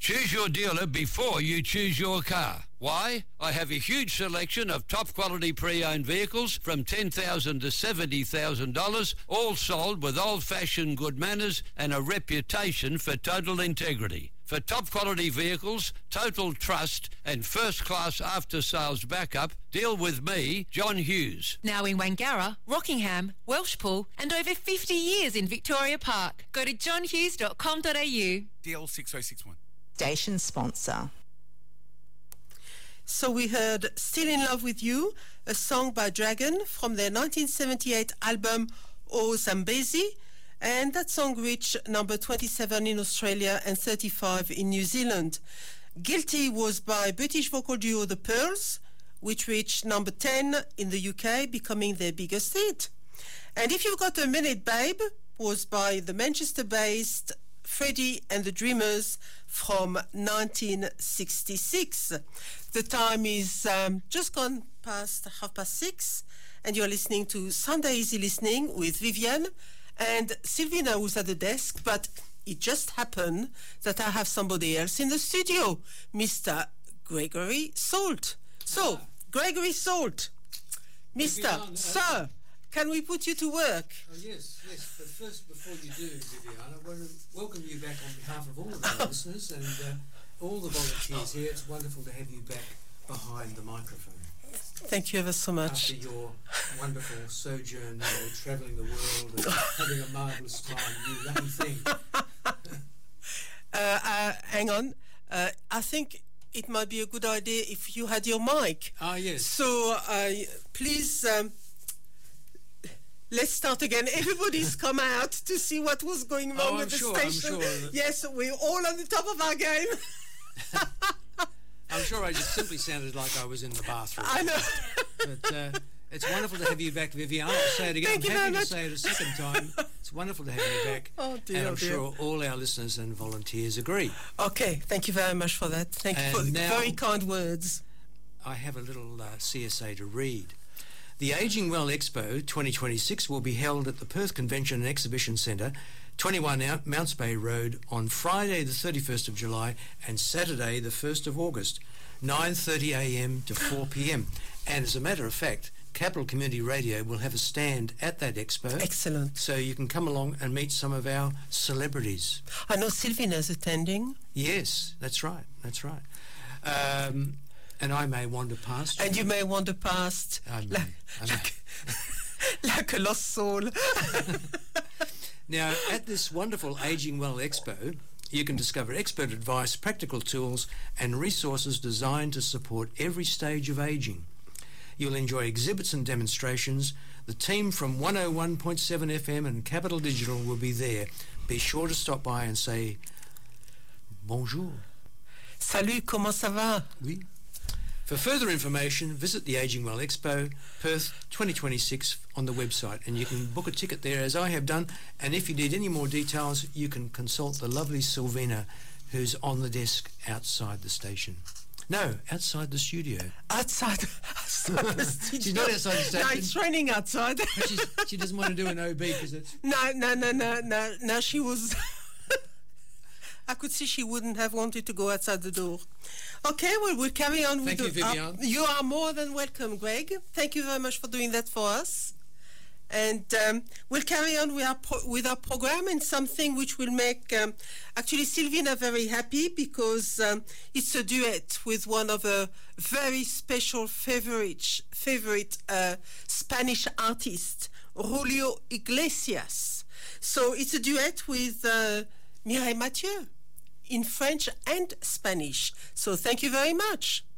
Choose your dealer before you choose your car. Why? I have a huge selection of top-quality pre-owned vehicles from $10,000 to $70,000, all sold with old-fashioned good manners and a reputation for total integrity. For top-quality vehicles, total trust and first-class after-sales backup, deal with me, John Hughes. Now in Wangara, Rockingham, Welshpool and over 50 years in Victoria Park. Go to johnhughes.com.au. DL 6061. Station sponsor. So we heard Still in Love with You, a song by Dragon from their 1978 album O Zambezi, and that song reached number 27 in Australia and 35 in New Zealand. Guilty was by British vocal duo The Pearls, which reached number 10 in the UK, becoming their biggest hit. And If You've Got a Minute, Babe was by the Manchester-based Freddie and the Dreamers from 1966. The time is just gone past 6:30, and you're listening to Sunday Easy Listening with Vivienne and Sylvina, who's at the desk, but it just happened that I have somebody else in the studio, Mr. Gregory Salt. So, Gregory Salt, Mr. Sir, can we put you to work? Oh, yes. But first, before you do, Viviane, I want to welcome you back on behalf of all of our listeners and all the volunteers here. It's wonderful to have you back behind the microphone. Thank you ever so much. After your wonderful sojourn, travelling the world and having a marvellous time, you lucky thing. Hang on. I think it might be a good idea if you had your mic. Ah, yes. So, please... let's start again. Everybody's come out to see what was going wrong with the station. I'm sure. Yes, we're all on the top of our game. I'm sure I just simply sounded like I was in the bathroom. I know. But it's wonderful to have you back, Viviane. I'll say it again. Thank I'm you happy very to say it a second time. It's wonderful to have you back. Oh, dear, and I'm dear. sure all our listeners and volunteers agree. Okay, thank you very much for that. Thank you for very kind words. I have a little CSA to read. The Ageing Well Expo 2026 will be held at the Perth Convention and Exhibition Centre, 21 Mounts Bay Road, on Friday the 31st of July and Saturday the 1st of August, 9:30am to 4pm. And as a matter of fact, Capital Community Radio will have a stand at that expo. Excellent. So you can come along and meet some of our celebrities. I know Sylvina's attending. Yes, that's right. And I may wander past. And you may wander past like a lost soul. Now, at this wonderful Ageing Well Expo, you can discover expert advice, practical tools and resources designed to support every stage of ageing. You'll enjoy exhibits and demonstrations. The team from 101.7 FM and Capital Digital will be there. Be sure to stop by and say bonjour. Salut, comment ça va? Oui. For further information, visit the Ageing Well Expo, Perth 2026 on the website, and you can book a ticket there as I have done. And if you need any more details, you can consult the lovely Sylvina, who's on the desk outside the station. No, outside the studio. Outside the studio. She's not outside the station. No, it's raining outside. But she doesn't want to do an OB because it's... No, she was... I could see she wouldn't have wanted to go outside the door. Okay, well, we'll carry on with Thank you, Viviane. You are more than welcome, Greg. Thank you very much for doing that for us. And we'll carry on with our program and something which will make actually Sylvina very happy because it's a duet with one of her very special favorite Spanish artists, Julio Iglesias. So it's a duet with Mireille Mathieu in French and Spanish. So thank you very much.